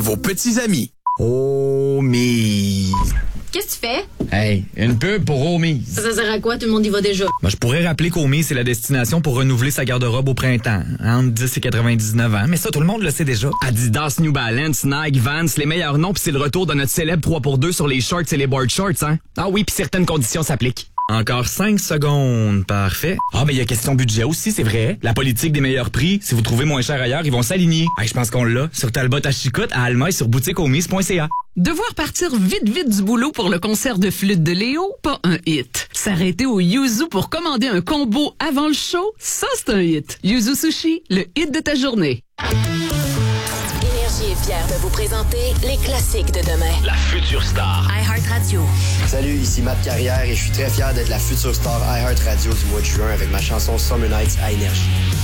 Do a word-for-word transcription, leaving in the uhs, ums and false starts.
vos petits amis. Omise. Qu'est-ce que tu fais? Hey, une pub pour Omise. Ça, ça sert à quoi? Tout le monde y va déjà. Ben, je pourrais rappeler qu'Omise, c'est la destination pour renouveler sa garde-robe au printemps, entre dix et quatre-vingt-dix-neuf ans. Mais ça, tout le monde le sait déjà. Adidas, New Balance, Nike, Vans, les meilleurs noms, puis c'est le retour de notre célèbre trois pour deux sur les shorts et les board shorts, hein? Ah oui, puis certaines conditions s'appliquent. Encore cinq secondes. Parfait. Ah, mais il y a question budget aussi, c'est vrai. La politique des meilleurs prix, si vous trouvez moins cher ailleurs, ils vont s'aligner. Hey, je pense qu'on l'a. Sur Talbot à Chicoute, à Alma et sur boutique omise point c a. Devoir partir vite vite du boulot pour le concert de flûte de Léo? Pas un hit. S'arrêter au Yuzu pour commander un combo avant le show? Ça, c'est un hit. Yuzu Sushi, le hit de ta journée. Énergie est fière de vous présenter les classiques de demain. La future star. iHeartRadio. Salut, ici Matt Carrière et je suis très fier d'être la future star iHeartRadio du mois de juin avec ma chanson Summer Nights à Énergie.